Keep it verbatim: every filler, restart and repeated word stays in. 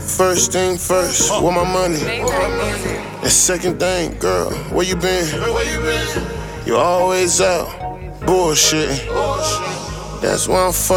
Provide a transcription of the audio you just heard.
First thing first, where my money? And second thing, girl, where you been? You always out, bullshitting. That's why I'm fucking.